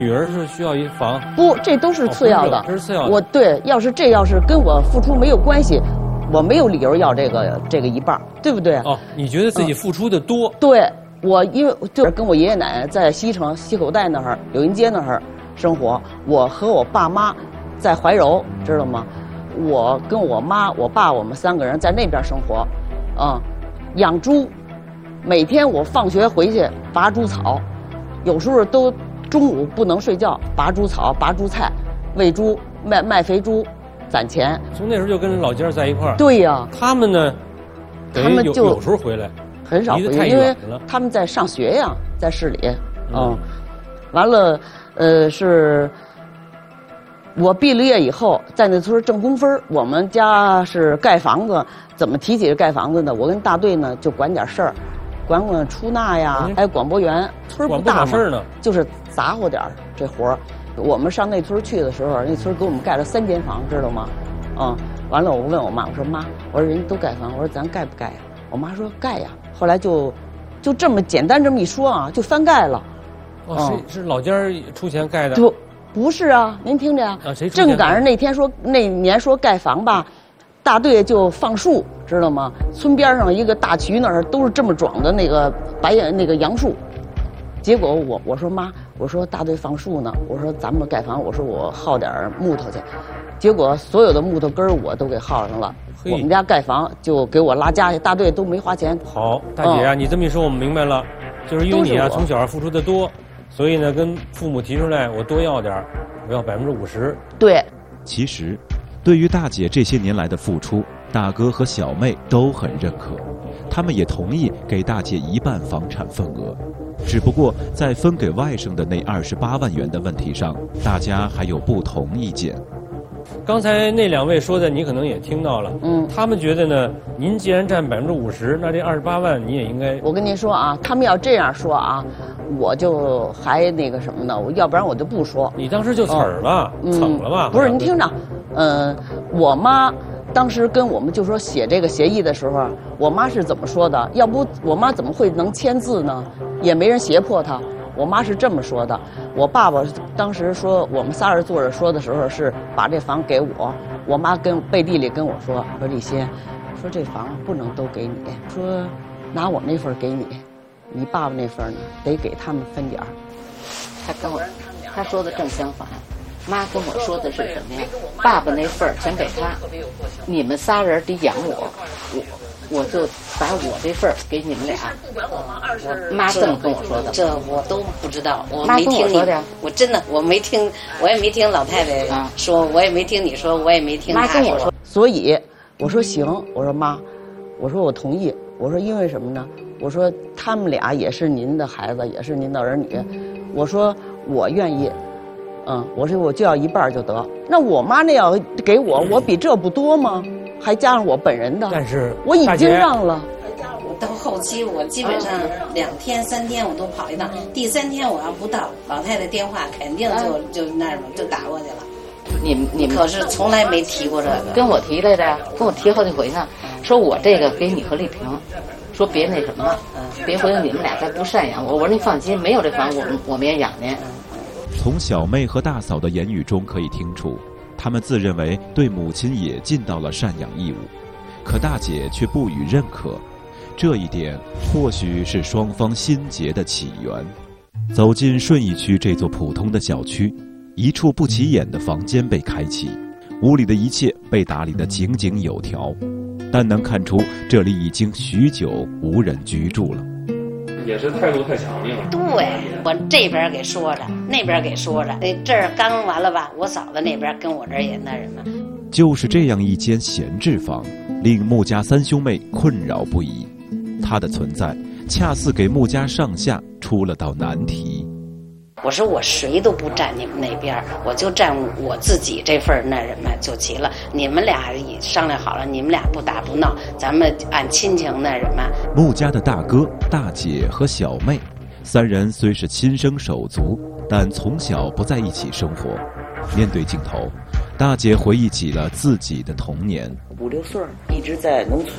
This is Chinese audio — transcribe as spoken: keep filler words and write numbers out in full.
女儿是需要一房？ 不，这都是次要的。 哦、这是次要的。 我对，要是这要是跟我付出没有关系，我没有理由要这个这个一半，对不对？ 哦，你觉得自己付出的多？ 嗯、对，我因为就是跟我爷爷奶奶在西城西口袋那儿柳荫街那儿生活，我和我爸妈在怀柔，知道吗？我跟我妈、我爸，我们三个人在那边生活，啊、嗯，养猪，每天我放学回去拔猪草，有时候都。中午不能睡觉，拔猪草、拔猪菜，喂猪、卖卖肥猪，攒钱。 从那时候就跟老家在一块儿。 对呀、啊， 他们呢， 他们就有时候回来， 很少回来，因为他们在上学呀，在市里。嗯，嗯完了，呃，是我毕了业以后，在那村挣工分。我们家是盖房子，怎么提起盖房子呢？我跟大队呢就管点事儿。管管出纳呀，还有广播员，村不大嘛，就是杂活点这活儿。我们上那村去的时候，那村给我们盖了三间房，知道吗？嗯，完了我问我妈，我说妈，我说人家都盖房，我说咱盖不盖呀？我妈说盖呀。后来就就这么简单这么一说啊，就翻盖了。 哦，嗯、是是老家出钱盖的？ 就不是啊，您听着呀、 啊，谁正赶上那天说那年说盖房吧。大队就放树，知道吗？村边上一个大渠那儿都是这么壮的那个白那个杨树。结果我我说妈，我说大队放树呢，我说咱们盖房，我说我耗点木头去。结果所有的木头根儿我都给耗上了。我们家盖房就给我拉家去，大队都没花钱。 好，大姐啊，嗯、你这么一说，我们明白了，就是因为你啊从小付出的多，所以呢跟父母提出来，我多要点，我要百分之五十。 对， 其实。对于大姐这些年来的付出，大哥和小妹都很认可，他们也同意给大姐一半房产份额。只不过在分给外甥的那二十八万元的问题上，大家还有不同意见。 刚才那两位说的，你可能也听到了，嗯，他们觉得呢，您既然占百分之五十，那这二十八万你也应该。 我跟您说啊，他们要这样说啊，我就还那个什么呢？我要不然我就不说。 你当时就刺儿了，嗯、蹭了吧？ 不是，您听着。嗯，我妈当时跟我们就说写这个协议的时候，我妈是怎么说的？要不我妈怎么会能签字呢？也没人胁迫她。我妈是这么说的。我爸爸当时说，我们仨人坐着说的时候是把这房给我。我妈跟背地里跟我说，说丽欣，说这房不能都给你，说拿我那份给你，你爸爸那份呢得给他们分点儿。 他跟我，他说的正相反。妈跟我说的是什么呀？爸爸那份儿全给他，你们仨人得养我，我我就把我这份儿给你们俩。我妈这么跟我说的， 这我都不知道，我没听你的，我真的我没听，我也没听老太太说，我也没听你说，我也没听妈跟我说。所以我说行，我说妈，我说我同意，我说因为什么呢？我说他们俩也是您的孩子，也是您的儿女，我说我愿意。嗯，我说我就要一半就得。那我妈那要给我，我比这不多吗？还加上我本人的， 但是我已经让了。 到后期我基本上两天三天我都跑一趟，第三天我要不到，老太太电话肯定就就那什么就打过去了。 你们你们可是从来没提过这个， 跟我提来的，跟我提好几回呢。说我这个给你和丽萍，说别那什么了，别回头你们俩再不赡养我。我说你放心，没有这房我们我们也养呢。 从小妹和大嫂的言语中可以听出，他们自认为对母亲也尽到了赡养义务，可大姐却不予认可。这一点或许是双方心结的起源。走进顺义区这座普通的小区，一处不起眼的房间被开启，屋里的一切被打理得井井有条，但能看出这里已经许久无人居住了。 也是态度太强硬了。 对，我这边给说着，那边给说着，那这儿刚完了吧，我嫂子那边跟我这儿也那什么。 就是这样一间闲置房，令穆家三兄妹困扰不已。它的存在，恰似给穆家上下出了道难题。 我说我谁都不站你们那边，我就站我自己这份那什么就齐了。你们俩商量好了，你们俩不打不闹，咱们按亲情那什么。 穆家的大哥、大姐和小妹三人虽是亲生手足，但从小不在一起生活。面对镜头，大姐回忆起了自己的童年。 五六岁一直在农村